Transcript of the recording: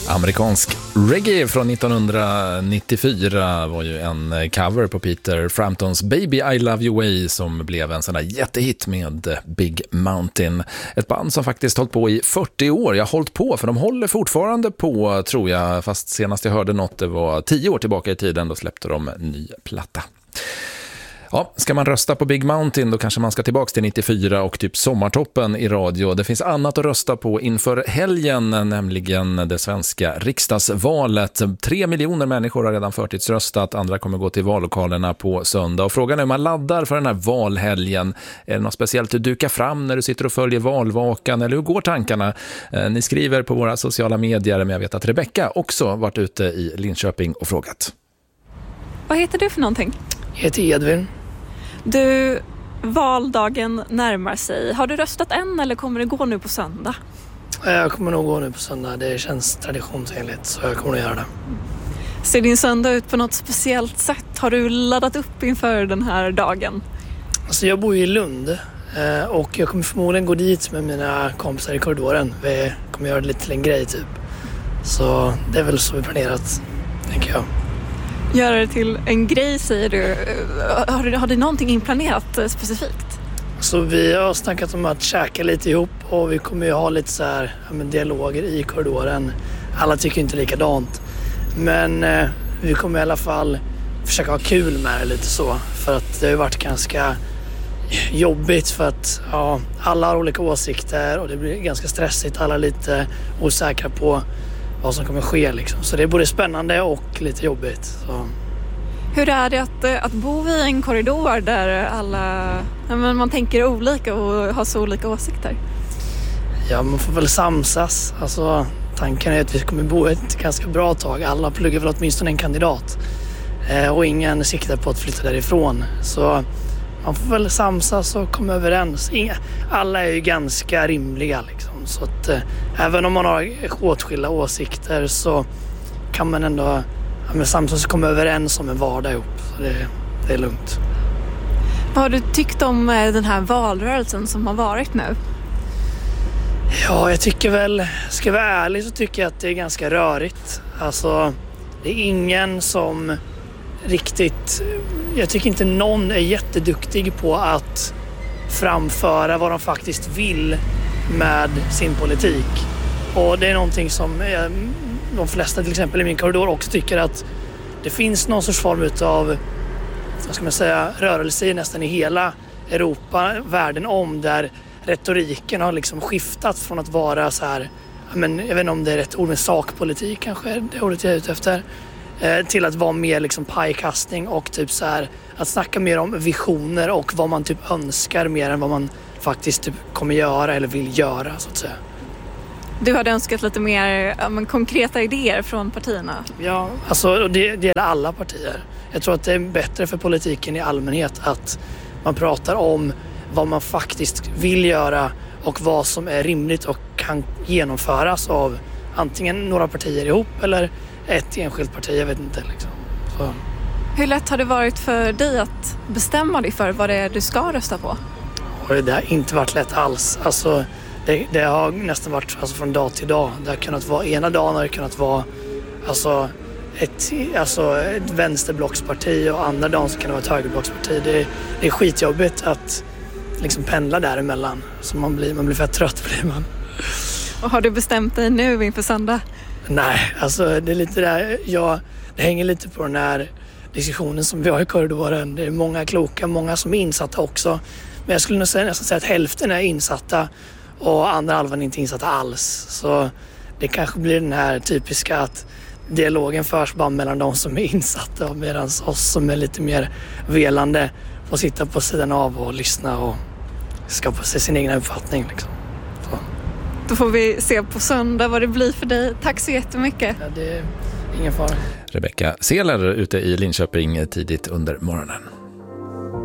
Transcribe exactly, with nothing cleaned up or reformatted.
Amerikansk reggae från nittonhundranittiofyra var ju en cover på Peter Framptons Baby I Love You Way som blev en sån där jättehit med Big Mountain. Ett band som faktiskt hållit på i fyrtio år. Jag har hållit på för de håller fortfarande på, tror jag, fast senast jag hörde något det var tio år tillbaka i tiden, då släppte de en ny platta. Ja, ska man rösta på Big Mountain då kanske man ska tillbaka till nittiofyra och typ Sommartoppen i radio. Det finns annat att rösta på inför helgen, nämligen det svenska riksdagsvalet. Tre miljoner människor har redan förtidsröstat, andra kommer gå till vallokalerna på söndag. Och frågan är om man laddar för den här valhelgen. Är det något speciellt du dukar fram när du sitter och följer valvakan, eller hur går tankarna? Eh, ni skriver på våra sociala medier, men jag vet att Rebecca också varit ute i Linköping och frågat. Vad heter du för någonting? Jag heter Edvin. Du, valdagen närmar sig. Har du röstat än eller kommer det gå nu på söndag? Jag kommer nog gå nu på söndag. Det känns traditionsenligt, så jag kommer att göra det. Ser din söndag ut på något speciellt sätt? Har du laddat upp inför den här dagen? Alltså jag bor i Lund och jag kommer förmodligen gå dit med mina kompisar i korridoren. Vi kommer göra det lite till en grej typ. Så det är väl så vi planerat, tänker jag. Göra det till en grej, säger du. Har du, har du någonting inplanerat specifikt? Så vi har snackat om att käka lite ihop och vi kommer ju ha lite så här, ja, men dialoger i korridoren. Alla tycker inte likadant. Men eh, vi kommer i alla fall försöka ha kul med det lite så. För att det har ju varit ganska jobbigt för att ja, alla har olika åsikter och det blir ganska stressigt. Alla är lite osäkra på vad som kommer ske liksom. Så det är både spännande och lite jobbigt. Så. Hur är det att, att bo i en korridor där alla, ja, men man tänker olika och har så olika åsikter? Ja, man får väl samsas. Alltså, tanken är att vi kommer bo ett ganska bra tag. Alla pluggar väl åtminstone en kandidat. Eh, och ingen siktar på att flytta därifrån. Så man får väl samsas och komma överens. Inga, alla är ju ganska rimliga liksom. Så att eh, även om man har åtskilda åsikter så kan man ändå ja, med samsas komma överens om en vardag ihop. Så det, det är lugnt. Vad har du tyckt om den här valrörelsen som har varit nu? Ja, jag tycker väl, ska jag vara ärlig så tycker jag att det är ganska rörigt. Alltså, det är ingen som riktigt, jag tycker inte någon är jätteduktig på att framföra vad de faktiskt vill med sin politik. Och det är någonting som jag, de flesta till exempel i min korridor också tycker att det finns någon sorts form av, vad ska man säga, rörelse nästan i hela Europa, världen om, där retoriken har liksom skiftat från att vara så här, men jag vet inte om det är rätt ord, med sakpolitik kanske är det ordet jag är ute efter, eh, till att vara mer liksom pajkastning och typ så här, att snacka mer om visioner och vad man typ önskar mer än vad man faktiskt typ kommer göra eller vill göra så att säga. Du hade önskat lite mer ja, men konkreta idéer från partierna. Ja, alltså det, det gäller alla partier. Jag tror att det är bättre för politiken i allmänhet att man pratar om vad man faktiskt vill göra och vad som är rimligt och kan genomföras av antingen några partier ihop eller ett enskilt parti, jag vet inte liksom. Så. Hur lätt har det varit för dig att bestämma dig för vad det är du ska rösta på? Och det har inte varit lätt alls. Alltså, det, det har nästan varit alltså, från dag till dag. Det har kunnat vara, ena dagen har det kunnat vara alltså, ett, alltså, ett vänsterblocksparti och andra dagen så kan det vara ett högerblocksparti. Det, det är skitjobbigt att liksom pendla däremellan. Så man blir, man blir för trött blir man. Och har du bestämt dig nu inför söndag? Nej, alltså det är lite där, jag, det hänger lite på den här diskussionen som vi har i korridoren. Det är många kloka, många som är insatta också. Men jag skulle nog säga, nästan säga att hälften är insatta och andra halvan är inte insatta alls. Så det kanske blir den här typiska att dialogen förs bara mellan de som är insatta och medan oss som är lite mer velande får sitta på sidan av och lyssna och skapa sig sin egen uppfattning. Liksom. Så. Då får vi se på söndag vad det blir för dig. Tack så jättemycket. Ja, det är ingen fara. Rebecca Seeler ute i Linköping tidigt under morgonen.